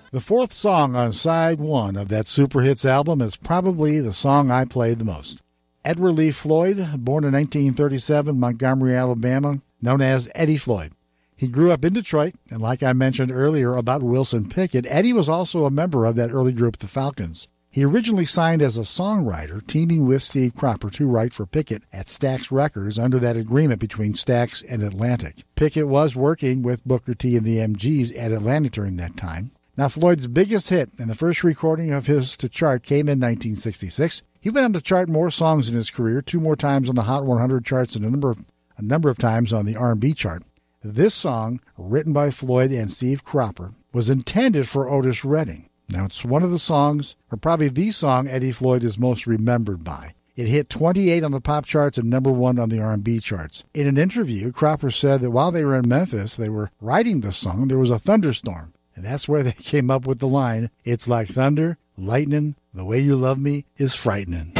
The fourth song on side one of that Super Hits album is probably the song I played the most. Edward Lee Floyd, born in 1937, Montgomery, Alabama, known as Eddie Floyd. He grew up in Detroit, and like I mentioned earlier about Wilson Pickett, Eddie was also a member of that early group, the Falcons. He originally signed as a songwriter, teaming with Steve Cropper to write for Pickett at Stax Records under that agreement between Stax and Atlantic. Pickett was working with Booker T and the MGs at Atlantic during that time. Now, Floyd's biggest hit and the first recording of his to chart came in 1966. He went on to chart more songs in his career, 2 more times on the Hot 100 charts and a number of times on the R&B chart. This song, written by Floyd and Steve Cropper, was intended for Otis Redding. Now, it's one of the songs, or probably the song Eddie Floyd is most remembered by. It hit 28 on the pop charts and number 1 on the R&B charts. In an interview, Cropper said that while they were in Memphis, they were writing the song, there was a thunderstorm. And that's where they came up with the line, "It's like thunder, lightning, the way you love me is frightening."